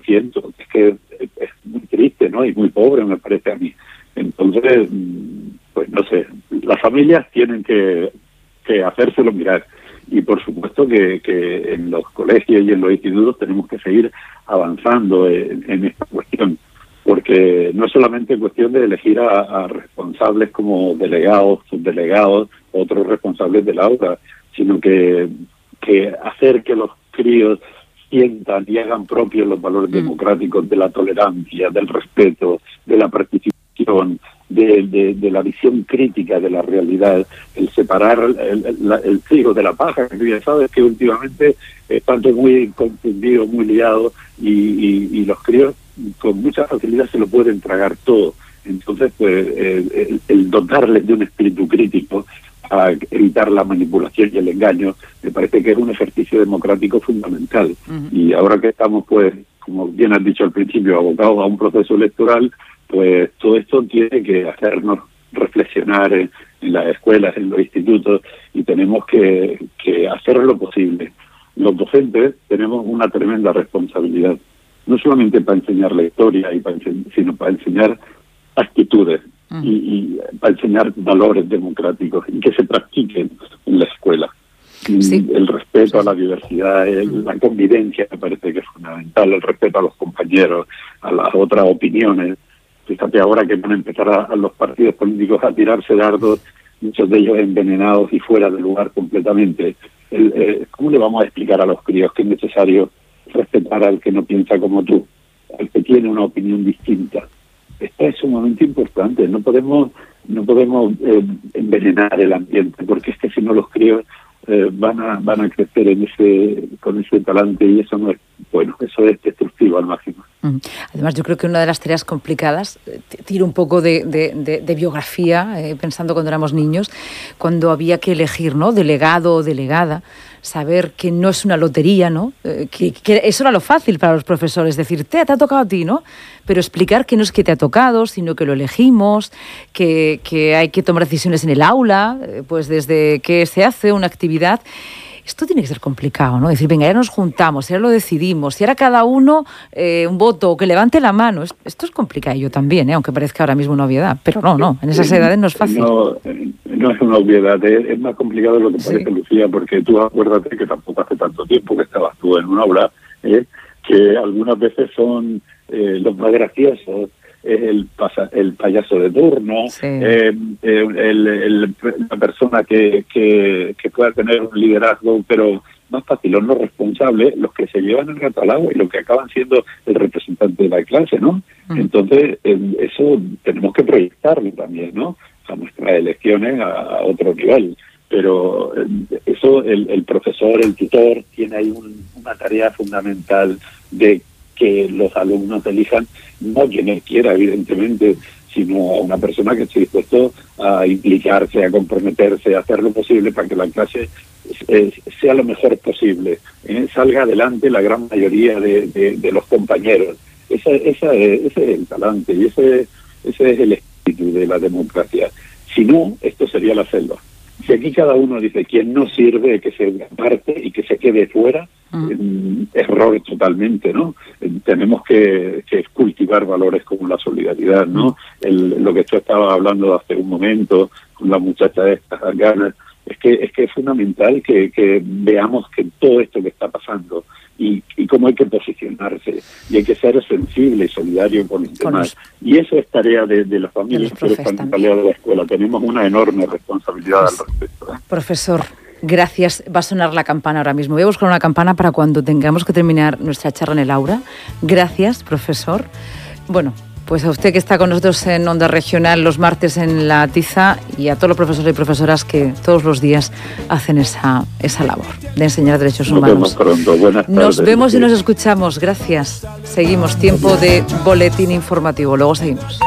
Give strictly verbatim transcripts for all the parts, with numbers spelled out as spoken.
ciento. Es que es, es muy triste, ¿no? Y muy pobre, me parece a mí. Entonces, pues no sé, las familias tienen que, que hacérselo mirar. Y por supuesto que, que en los colegios y en los institutos tenemos que seguir avanzando en, en esta cuestión, porque no es solamente cuestión de elegir a, a responsables como delegados, subdelegados, otros responsables del aula, sino que, que hacer que los críos sientan y hagan propios los valores mm. democráticos de la tolerancia, del respeto, de la participación, de, de, de la visión crítica de la realidad, el separar el, el, el trigo de la paja, que tú ya sabes que últimamente están todos muy confundidos, muy liados, y, y, y los críos con mucha facilidad se lo pueden tragar todo. Entonces, pues, eh, el, el dotarles de un espíritu crítico a evitar la manipulación y el engaño, me parece que es un ejercicio democrático fundamental. Uh-huh. Y ahora que estamos, pues, como bien has dicho al principio, abocados a un proceso electoral, pues todo esto tiene que hacernos reflexionar en, en las escuelas, en los institutos, y tenemos que, que hacer lo posible. Los docentes tenemos una tremenda responsabilidad, no solamente para enseñar la historia, y para ense- sino para enseñar actitudes uh-huh. y, y para enseñar valores democráticos y que se practiquen en la escuela. Sí. El respeto sí. a la diversidad, el, la convivencia me parece que es fundamental, el respeto a los compañeros, a las otras opiniones. Fíjate ahora que van a empezar a, a los partidos políticos a tirarse dardos, muchos de ellos envenenados y fuera de lugar completamente. El, eh, ¿Cómo le vamos a explicar a los críos que es necesario respetar al que no piensa como tú, al que tiene una opinión distinta? Esto es sumamente importante. No podemos no podemos eh, envenenar el ambiente, porque es que si no los críos eh, van a van a crecer en ese con ese talante, y eso no es bueno, eso es destructivo al máximo. Además, yo creo que una de las tareas complicadas, tiro un poco de, de, de, de biografía, eh, pensando cuando éramos niños, cuando había que elegir, ¿no?, delegado o delegada, saber que no es una lotería, ¿no? Eh, que, que eso era lo fácil para los profesores, decir, te, te ha tocado a ti, ¿no? Pero explicar que no es que te ha tocado, sino que lo elegimos, que, que hay que tomar decisiones en el aula, eh, pues desde que se hace una actividad. Esto tiene que ser complicado, ¿no? Decir, venga, ya nos juntamos, ya lo decidimos, y ahora cada uno eh, un voto, o que levante la mano. Esto es complicado, yo también, ¿eh? Aunque parezca ahora mismo una obviedad, pero no, no, en esas edades no es fácil. No, no es una obviedad, es, es más complicado de lo que parece, sí. Lucía, porque tú acuérdate que tampoco hace tanto tiempo que estabas tú en una aula, ¿eh? que algunas veces son eh, los más graciosos, el, pasa, el payaso de turno, sí. eh, el, el, la persona que, que, que pueda tener un liderazgo, pero más fácil, los no responsables, los que se llevan el gato al agua y los que acaban siendo el representante de la clase, ¿no? Mm. Entonces, eh, eso tenemos que proyectarlo también, ¿no? A nuestras elecciones a, a otro nivel. Pero eh, eso, el, el profesor, el tutor, tiene ahí un, una tarea fundamental de que los alumnos elijan no quien él quiera, evidentemente, sino a una persona que esté dispuesto a implicarse, a comprometerse, a hacer lo posible para que la clase eh, sea lo mejor posible, eh, salga adelante la gran mayoría de, de, de los compañeros. Esa, esa es, ese es el talante y ese, ese es el espíritu de la democracia. Si no, esto sería la selva. Si aquí cada uno dice quien no sirve, que se aparte y que se quede fuera, uh-huh. eh, error totalmente, ¿no? Eh, tenemos que, que cultivar valores como la solidaridad, ¿no? Uh-huh. El, lo que tú estabas hablando hace un momento con la muchacha de estas ganas, es que es que es fundamental que, que veamos que todo esto que está pasando y, y cómo hay que posicionarse, y hay que ser sensible y solidario con los con demás. Los... Y eso es tarea de, de las familias, pero es también tarea de la escuela. Tenemos una enorme responsabilidad pues, al respecto. ¿eh? Profesor, gracias. Va a sonar la campana ahora mismo. Voy a buscar una campana para cuando tengamos que terminar nuestra charla en el aula. Gracias, profesor. Bueno, pues a usted que está con nosotros en Onda Regional los martes en La Tiza, y a todos los profesores y profesoras que todos los días hacen esa, esa labor de enseñar derechos humanos. Nos vemos pronto. Buenas tardes. Nos vemos y nos escuchamos. Gracias. Seguimos. Tiempo de boletín informativo. Luego seguimos.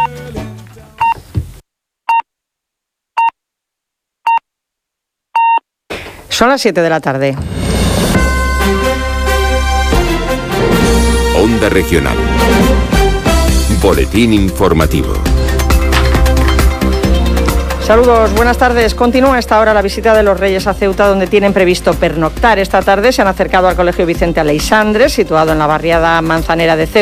Son las siete de la tarde. Onda Regional. Boletín informativo. Saludos, buenas tardes. Continúa a esta hora la visita de los Reyes a Ceuta, donde tienen previsto pernoctar. Esta tarde se han acercado al Colegio Vicente Aleixandre, situado en la barriada manzanera de Ceuta.